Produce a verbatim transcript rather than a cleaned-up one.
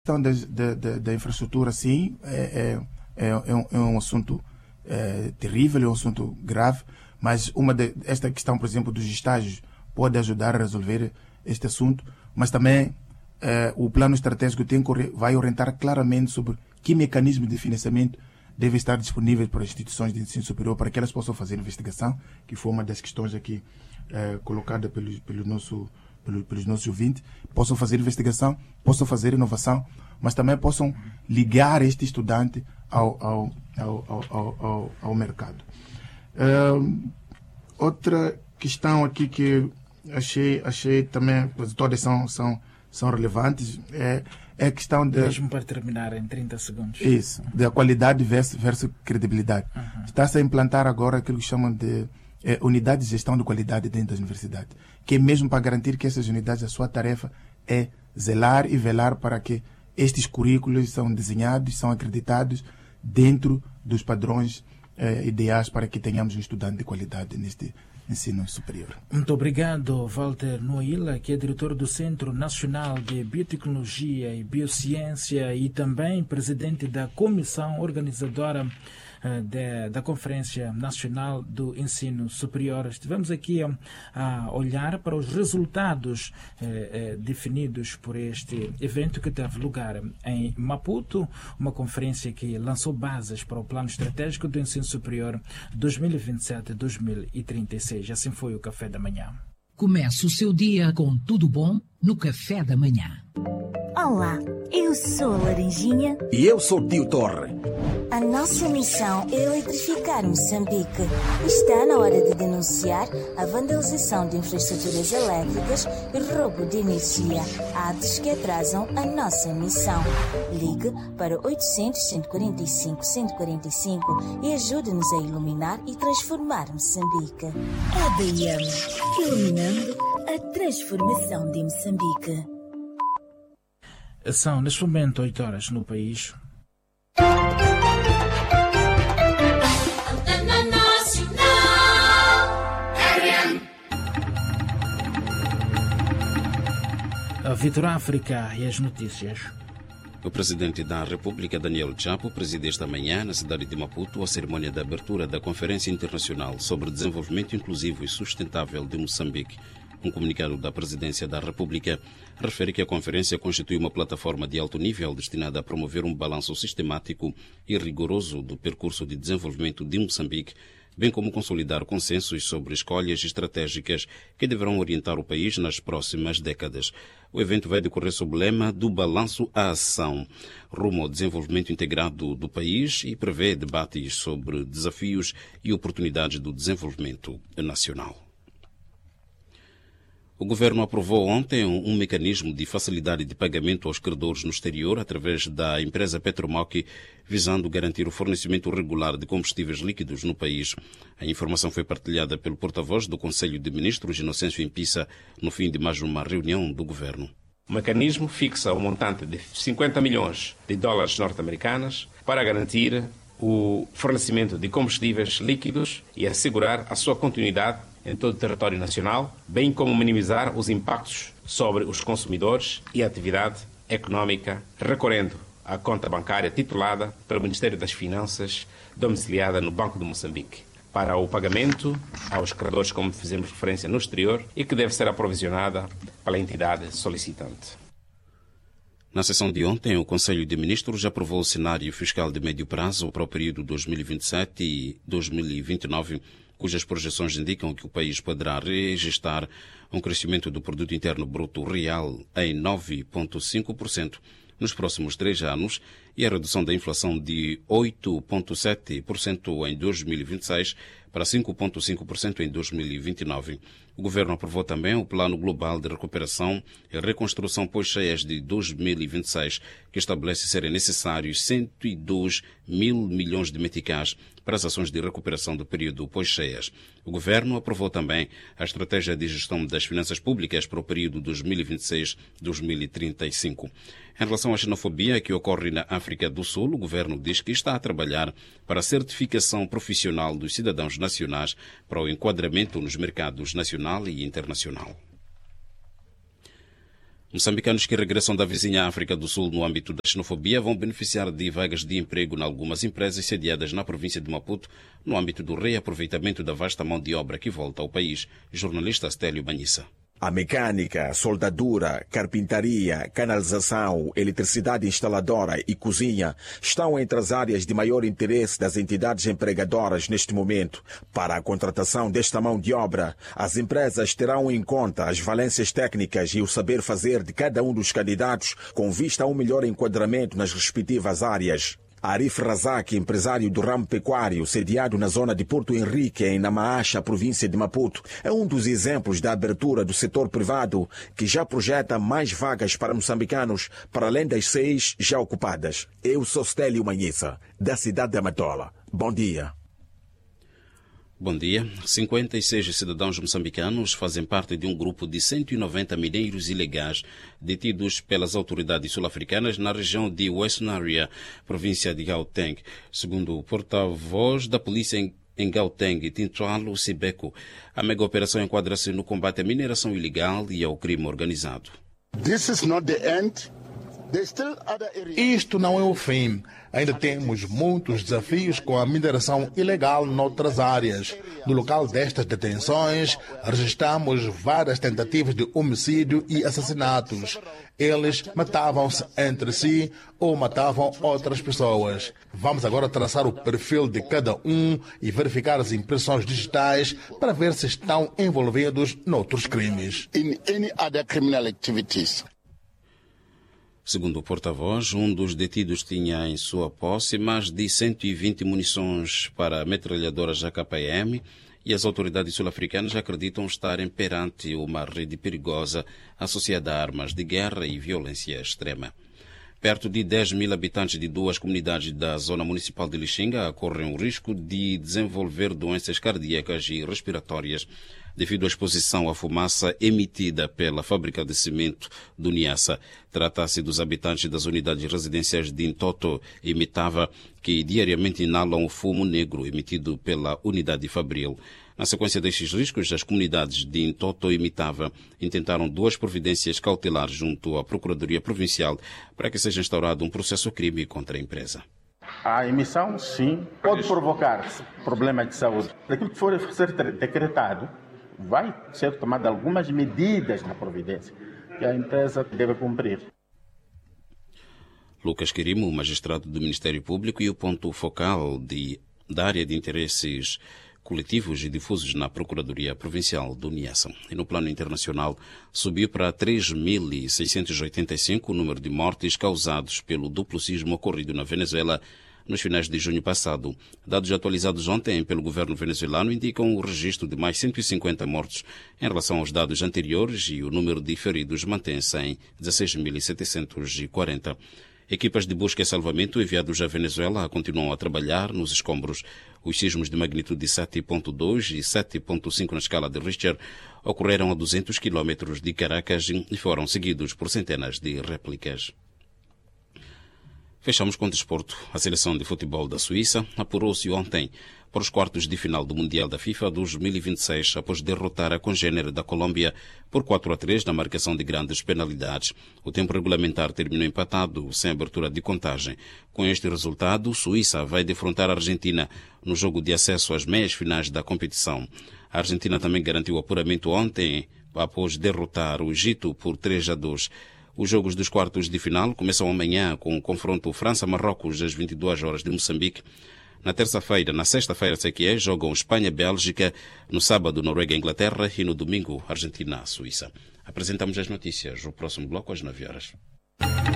questão da, da, da, da infraestrutura, sim, é, é, é, um, é um assunto é, terrível, é um assunto grave, mas uma de, esta questão, por exemplo, dos estágios pode ajudar a resolver este assunto, mas também é, o plano estratégico tem, vai orientar claramente sobre que mecanismo de financiamento deve estar disponível para as instituições de ensino superior para que elas possam fazer investigação, que foi uma das questões aqui é, colocada pelo, pelo nosso Pelos, pelos nossos ouvintes, possam fazer investigação, possam fazer inovação, mas também possam ligar este estudante ao, ao, ao, ao, ao, ao mercado. Uh, outra questão aqui que achei, achei também, todas são, são, são relevantes, é, é a questão da... Mesmo para terminar em trinta segundos. Isso, da qualidade versus, versus credibilidade. Uhum. Está-se a implantar agora aquilo que chamam de É, unidade de gestão de qualidade dentro das universidades, que é mesmo para garantir que essas unidades, a sua tarefa é zelar e velar para que estes currículos são desenhados, são acreditados dentro dos padrões eh, ideais para que tenhamos um estudante de qualidade neste ensino superior. Muito obrigado, Walter Noila, que é diretor do Centro Nacional de Biotecnologia e Biociência e também presidente da comissão organizadora Da, da Conferência Nacional do Ensino Superior. Estivemos aqui a, a olhar para os resultados eh, eh, definidos por este evento que teve lugar em Maputo, uma conferência que lançou bases para o Plano Estratégico do Ensino Superior dois mil e vinte e sete a dois mil e trinta e seis. Assim foi o Café da Manhã. Comece o seu dia com tudo bom no Café da Manhã. Olá, eu sou a Laranjinha. E eu sou o Tio Torre. A nossa missão é eletrificar Moçambique. Está na hora de denunciar a vandalização de infraestruturas elétricas e roubo de energia, atos que atrasam a nossa missão. Ligue para oitocentos, cento e quarenta e cinco, cento e quarenta e cinco e ajude-nos a iluminar e transformar Moçambique. A D M, iluminando a transformação de Moçambique. São, neste momento, oito horas no país. A Vitor África e as notícias. O presidente da República, Daniel Chapo, preside esta manhã na cidade de Maputo a cerimônia de abertura da Conferência Internacional sobre Desenvolvimento Inclusivo e Sustentável de Moçambique. Um comunicado da Presidência da República refere que a conferência constitui uma plataforma de alto nível destinada a promover um balanço sistemático e rigoroso do percurso de desenvolvimento de Moçambique, bem como consolidar consensos sobre escolhas estratégicas que deverão orientar o país nas próximas décadas. O evento vai decorrer sob o lema do balanço à ação, rumo ao desenvolvimento integrado do país e prevê debates sobre desafios e oportunidades do desenvolvimento nacional. O governo aprovou ontem um, um mecanismo de facilidade de pagamento aos credores no exterior através da empresa Petromoc, visando garantir o fornecimento regular de combustíveis líquidos no país. A informação foi partilhada pelo porta-voz do Conselho de Ministros, Inocêncio Impissa, no fim de mais uma reunião do governo. O mecanismo fixa um montante de cinquenta milhões de dólares norte-americanos para garantir o fornecimento de combustíveis líquidos e assegurar a sua continuidade em todo o território nacional, bem como minimizar os impactos sobre os consumidores e a atividade económica, recorrendo à conta bancária titulada pelo Ministério das Finanças, domiciliada no Banco de Moçambique, para o pagamento aos credores, como fizemos referência no exterior, e que deve ser aprovisionada pela entidade solicitante. Na sessão de ontem, o Conselho de Ministros aprovou o cenário fiscal de médio prazo para o período dois mil e vinte e sete e dois mil e vinte e nove, cujas projeções indicam que o país poderá registrar um crescimento do Produto Interno Bruto Real em nove vírgula cinco por cento nos próximos três anos e a redução da inflação de oito vírgula sete por cento em dois mil e vinte e seis para cinco vírgula cinco por cento em dois mil e vinte e nove. O governo aprovou também o Plano Global de Recuperação e Reconstrução pós-cheias de dois mil e vinte e seis, que estabelece serem necessários cento e dois mil milhões de meticais para as ações de recuperação do período pós-cheias. O governo aprovou também a Estratégia de Gestão das Finanças Públicas para o período dois mil e vinte e seis a dois mil e trinta e cinco. Em relação à xenofobia que ocorre na África do Sul, o governo diz que está a trabalhar para a certificação profissional dos cidadãos nacionais para o enquadramento nos mercados nacional e internacional. Moçambicanos que regressam da vizinha África do Sul no âmbito da xenofobia vão beneficiar de vagas de emprego em algumas empresas sediadas na província de Maputo, no âmbito do reaproveitamento da vasta mão de obra que volta ao país. Jornalista Stélio Banhissa. A mecânica, soldadura, carpintaria, canalização, eletricidade instaladora e cozinha estão entre as áreas de maior interesse das entidades empregadoras neste momento. Para a contratação desta mão de obra, as empresas terão em conta as valências técnicas e o saber fazer de cada um dos candidatos com vista a um melhor enquadramento nas respectivas áreas. Arif Razak, empresário do ramo pecuário, sediado na zona de Porto Henrique, em Namaacha, província de Maputo, é um dos exemplos da abertura do setor privado, que já projeta mais vagas para moçambicanos, para além das seis já ocupadas. Eu sou Stélio Manhissa, da cidade de Amatola. Bom dia. Bom dia. cinquenta e seis cidadãos moçambicanos fazem parte de um grupo de cento e noventa mineiros ilegais detidos pelas autoridades sul-africanas na região de Western Area, província de Gauteng. Segundo o porta-voz da polícia em em Gauteng, Tintalo Sibeco, a mega-operação enquadra-se no combate à mineração ilegal e ao crime organizado. This is not the end. Isto não é o fim. Ainda temos muitos desafios com a mineração ilegal noutras áreas. No local destas detenções, registramos várias tentativas de homicídio e assassinatos. Eles matavam-se entre si ou matavam outras pessoas. Vamos agora traçar o perfil de cada um e verificar as impressões digitais para ver se estão envolvidos noutros crimes. In any other criminal activities. Segundo o porta-voz, um dos detidos tinha em sua posse mais de cento e vinte munições para metralhadoras A K M e as autoridades sul-africanas acreditam estarem perante uma rede perigosa associada a armas de guerra e violência extrema. Perto de dez mil habitantes de duas comunidades da zona municipal de Lixinga correm o risco de desenvolver doenças cardíacas e respiratórias devido à exposição à fumaça emitida pela fábrica de cimento do Niassa. Trata-se dos habitantes das unidades residenciais de Ntoto e Mitava, que diariamente inalam o fumo negro emitido pela unidade fabril. Na sequência destes riscos, as comunidades de Ntoto e Mitava intentaram duas providências cautelares junto à Procuradoria Provincial para que seja instaurado um processo crime contra a empresa. A emissão, sim, pode provocar problemas de saúde. Daquilo que for ser decretado, vai ser tomada algumas medidas na providência que a empresa deve cumprir. Lucas Quirimo, magistrado do Ministério Público e o ponto focal de, da área de interesses coletivos e difusos na Procuradoria Provincial do Niassa. E no plano internacional, subiu para três mil seiscentos e oitenta e cinco o número de mortes causados pelo duplo sismo ocorrido na Venezuela nos finais de junho passado. Dados atualizados ontem pelo governo venezuelano indicam o registro de mais cento e cinquenta mortos em relação aos dados anteriores e o número de feridos mantém-se em dezesseis mil setecentos e quarenta. Equipas de busca e salvamento enviados à Venezuela continuam a trabalhar nos escombros. Os sismos de magnitude sete ponto dois e sete ponto cinco na escala de Richter ocorreram a duzentos quilómetros de Caracas e foram seguidos por centenas de réplicas. Fechamos com o desporto. A seleção de futebol da Suíça apurou-se ontem para os quartos de final do Mundial da FIFA dois mil e vinte e seis, após derrotar a congênere da Colômbia por quatro a três na marcação de grandes penalidades. O tempo regulamentar terminou empatado, sem abertura de contagem. Com este resultado, Suíça vai defrontar a Argentina no jogo de acesso às meias finais da competição. A Argentina também garantiu o apuramento ontem, após derrotar o Egito por três a dois. Os jogos dos quartos de final começam amanhã com o confronto França-Marrocos às vinte e duas horas de Moçambique. Na terça-feira, na sexta-feira, sei que é, jogam Espanha-Bélgica, no sábado Noruega-Inglaterra e no domingo Argentina-Suíça. Apresentamos as notícias. O próximo bloco às nove horas.